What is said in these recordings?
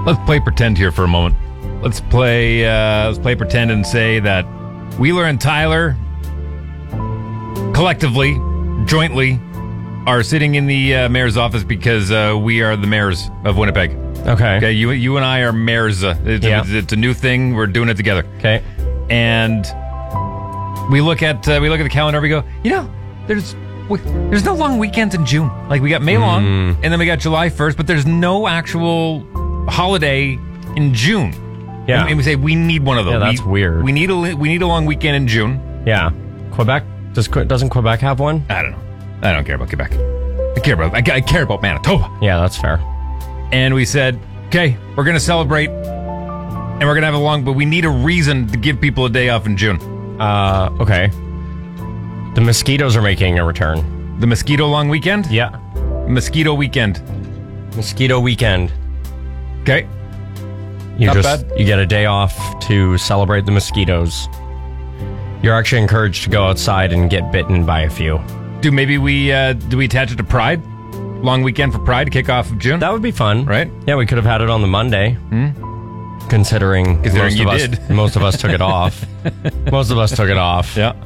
Let's play pretend here for a moment. Let's play pretend and say that Wheeler and Tyler collectively, jointly, are sitting in the mayor's office because we are the mayors of Winnipeg. Okay. You and I are mayors. It's a new thing. We're doing it together. Okay. And we look at the calendar. We go, there's no long weekends in June. Like, we got May long, and then we got July 1st, but there's no actual holiday in June. Yeah. And we say we need one of those. Yeah, that's weird. We need a long weekend in June. Yeah. Quebec doesn't Quebec have one? I don't know. I don't care about Quebec. I care about Manitoba. Yeah, that's fair. And we said, okay, we're going to celebrate, and we're going to have a long, but we need a reason to give people a day off in June. Okay. The mosquitoes are making a return. The mosquito long weekend? Yeah. Mosquito weekend. Mosquito weekend. Okay. Not bad. You get a day off to celebrate the mosquitoes. You're actually encouraged to go outside and get bitten by a few. Do we attach it to Pride? Long weekend for Pride, kickoff of June? That would be fun. Right? Yeah, we could have had it on the Monday. Considering most of us took it off. Most of us took it off. Yeah.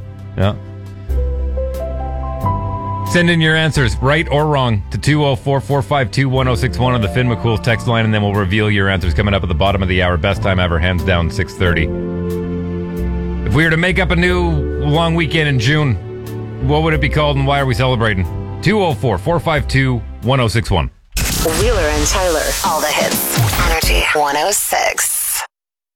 Send in your answers, right or wrong, to 204-452-1061 on the Finn McCool text line, and then we'll reveal your answers coming up at the bottom of the hour. Best time ever, hands down, 6:30. If we were to make up a new long weekend in June, what would it be called and why are we celebrating? 204-452-1061. Wheeler and Tyler. All the hits. Energy 106.